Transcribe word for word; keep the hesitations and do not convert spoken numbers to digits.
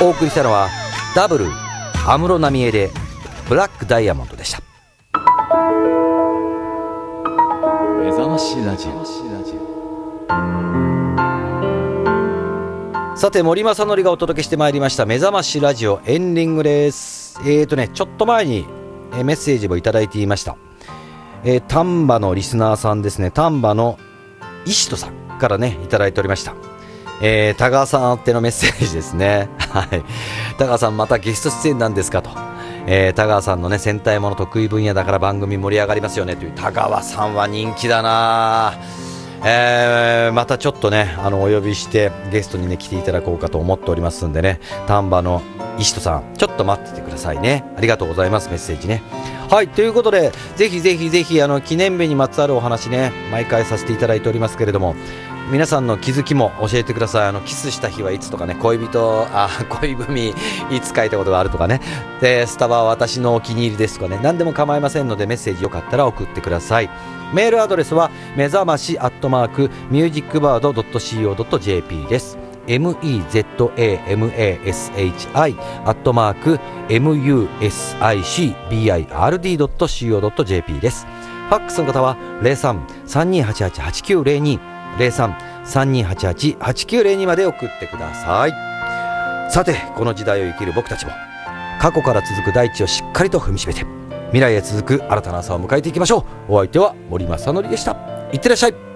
お送りしたのはダブル安室奈美恵でブラックダイヤモンドでした。 目覚ましラジオ。 さて森正則がお届けしてまいりました目覚ましラジオエンディングです。えーとねちょっと前にえメッセージをいただいていました。えー、丹波のリスナーさんですね。丹波の石戸さんからねいただいておりました。えー、田川さんあってのメッセージですね。はい、田川さんまたゲスト出演なんですかと、えー、田川さんのね戦隊もの得意分野だから番組盛り上がりますよねという。田川さんは人気だな。えー、またちょっとねあのお呼びしてゲストにね来ていただこうかと思っておりますんでね、丹波の石戸さんちょっと待っててくださいね。ありがとうございます。メッセージね。はい、ということでぜひぜひぜひあの記念日にまつわるお話ね毎回させていただいておりますけれども、皆さんの気づきも教えてください。あのキスした日はいつとかね、恋人あ恋文いつ書いたことがあるとかね、でスタバは私のお気に入りですとかね、何でも構いませんのでメッセージよかったら送ってください。メールアドレスは目覚ましアットマークミュージックバードドットシーオードットジェーピー です。 メザマシ アットマーク ミュージックバード ドットシーオードットジェーピー です。ファックスの方は ゼロさん さんにーはちはち はちきゅうゼロに ゼロさん さんにーはちはち はちきゅうゼロにまで送ってください。さてこの時代を生きる僕たちも過去から続く大地をしっかりと踏みしめて未来へ続く新たな朝を迎えていきましょう。お相手は森正則でした。いってらっしゃい。